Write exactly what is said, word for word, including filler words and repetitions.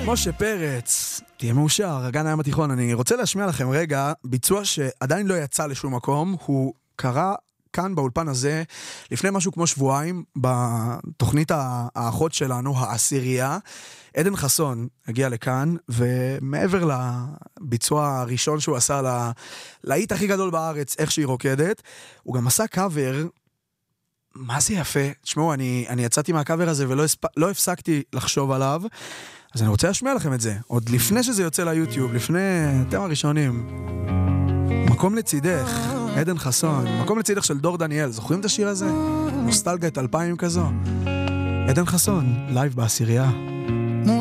משה פרץ, תהיה מאושר, הגן הים התיכון. אני רוצה להשמיע לכם רגע ביצוע שעדיין לא יצא לשום מקום, הוא קרה כאן באולפן הזה לפני משהו כמו שבועיים, בתוכנית האחות שלנו, העשירייה. עדן חסון הגיע לכאן, ומעבר לביצוע הראשון שהוא עשה לה, להיט הכי גדול בארץ, איך שהיא רוקדת, הוא גם עשה קאבר, מה זה יפה. תשמעו, אני, אני יצאתי מהקאבר הזה ולא הספ... לא הפסקתי לחשוב עליו, אז אני רוצה להשמיע לכם את זה, עוד לפני שזה יוצא ליוטיוב, לפני אתם הראשונים. מקום לצידך, עדן חסון, מקום לצידך של דור דניאל, זוכרים את השיר הזה? נוסטלגיית אלפיים כזו. עדן חסון, לייב בעשירייה.